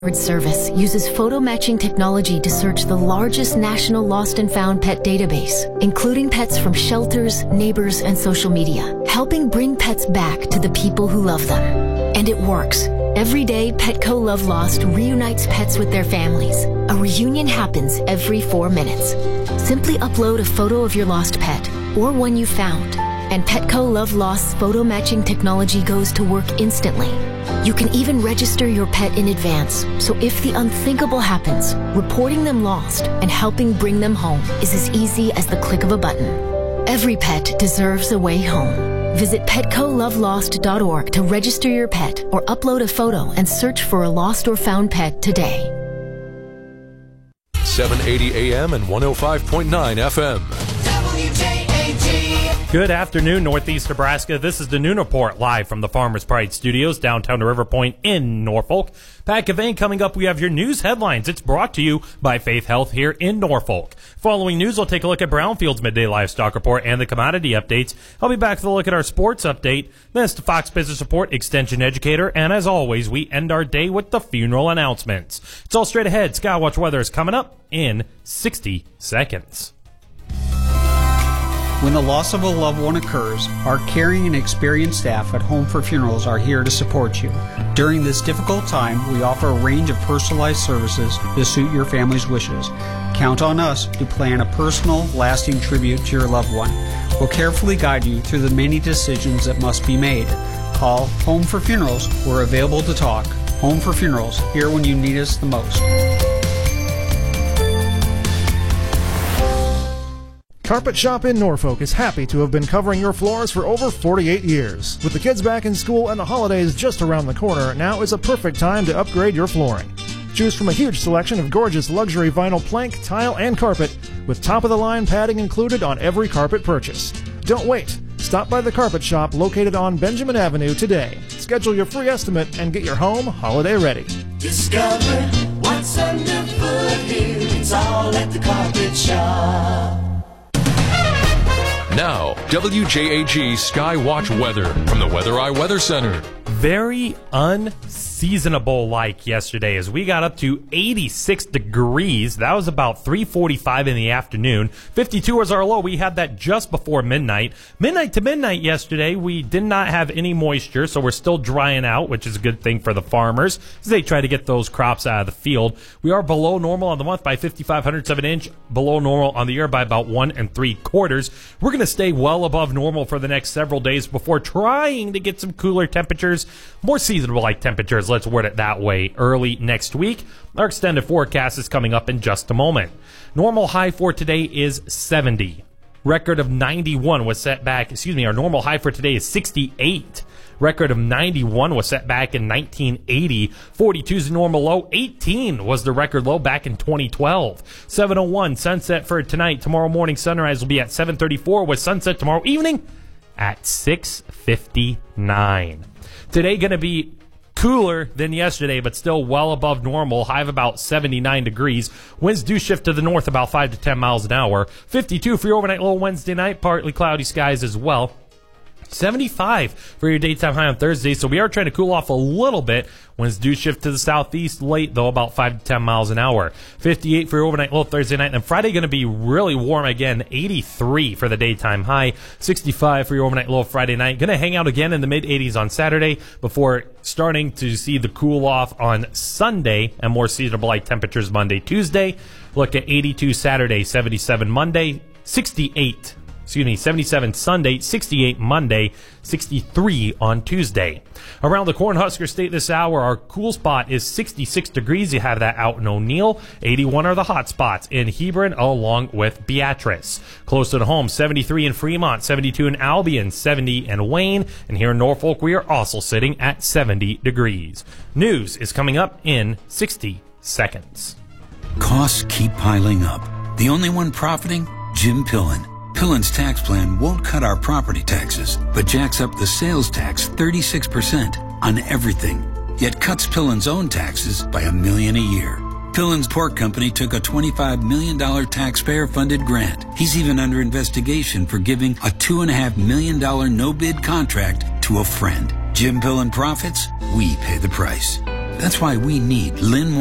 Service uses photo matching technology to search the largest national lost and found pet database, including pets from shelters, neighbors, and social media, helping bring pets back to the people who love them. And it works. Every day, Petco Love Lost reunites pets with their families. A reunion happens every 4 minutes. Simply upload a photo of your lost pet or one you found, and Petco Love Lost's photo matching technology goes to work instantly. You can even register your pet in advance, so if the unthinkable happens, reporting them lost and helping bring them home is as easy as the click of a button. Every pet deserves a way home. Visit PetcoLoveLost.org to register your pet or upload a photo and search for a lost or found pet today. 780 AM and 105.9 FM. Good afternoon, Northeast Nebraska. This is the Noon Report live from the Farmers Pride Studios downtown to River Point in Norfolk. Pat Cavane coming up. We have your news headlines. It's brought to you by Faith Health here in Norfolk. Following news, we'll take a look at Brownfield's midday livestock report and the commodity updates. I'll be back with a look at our sports update. Then it's the Fox Business Report Extension Educator. And as always, we end our day with the funeral announcements. It's all straight ahead. Skywatch weather is coming up in 60 seconds. When the loss of a loved one occurs, our caring and experienced staff at Home for Funerals are here to support you. During this difficult time, we offer a range of personalized services to suit your family's wishes. Count on us to plan a personal, lasting tribute to your loved one. We'll carefully guide you through the many decisions that must be made. Call Home for Funerals. We're available to talk. Home for Funerals, here when you need us the most. Carpet Shop in Norfolk is happy to have been covering your floors for over 48 years. With the kids back in school and the holidays just around the corner, now is a perfect time to upgrade your flooring. Choose from a huge selection of gorgeous luxury vinyl plank, tile, and carpet, with top-of-the-line padding included on every carpet purchase. Don't wait. Stop by the Carpet Shop located on Benjamin Avenue today. Schedule your free estimate and get your home holiday ready. Discover what's underfoot here. It's all at the Carpet Shop. Now, WJAG Skywatch weather from the Weather Eye Weather Center. Very unseasonable like yesterday as we got up to 86 degrees. That was about 3:45 in the afternoon. 52 was our low. We had that just before midnight. Midnight to midnight yesterday, we did not have any moisture, so we're still drying out, which is a good thing for the farmers as they try to get those crops out of the field. We are below normal on the month by 5,500 of an inch, below normal on the year by about 1 3/4. We're going to stay well above normal for the next several days before trying to get some cooler temperatures, more seasonable-like temperatures, let's word it that way, early next week. Our extended forecast is coming up in just a moment. Normal high for today is 70. Record of 91 was set back, our normal high for today is 68. Record of 91 was set back in 1980. 42 is the normal low. 18 was the record low back in 2012. 7:01 sunset for tonight. Tomorrow morning sunrise will be at 7:34 with sunset tomorrow evening at 6:59. Today going to be cooler than yesterday, but still well above normal. High of about 79 degrees. Winds do shift to the north about 5 to 10 miles an hour. 52 for your overnight low Wednesday night. Partly cloudy skies as well. 75 for your daytime high on Thursday, so we are trying to cool off a little bit. Winds do shift to the southeast late, though, about 5 to 10 miles an hour. 58 for your overnight low Thursday night, and Friday going to be really warm again. 83 for the daytime high. 65 for your overnight low Friday night. Going to hang out again in the mid-80s on Saturday before starting to see the cool off on Sunday and more seasonable-like temperatures Monday, Tuesday. Look at 82 Saturday, 77 Monday, 77 Sunday, 68 Monday, 63 on Tuesday. Around the Cornhusker State this hour, our cool spot is 66 degrees. You have that out in O'Neill. 81 are the hot spots in Hebron along with Beatrice. Close to home, 73 in Fremont, 72 in Albion, 70 in Wayne. And here in Norfolk, we are also sitting at 70 degrees. News is coming up in 60 seconds. Costs keep piling up. The only one profiting? Jim Pillen. Pillen's tax plan won't cut our property taxes, but jacks up the sales tax 36% on everything, yet cuts Pillen's own taxes by $1 million a year. Pillen's pork company took a $25 million taxpayer-funded grant. He's even under investigation for giving a $2.5 million no-bid contract to a friend. Jim Pillen profits, we pay the price. That's why we need Lynn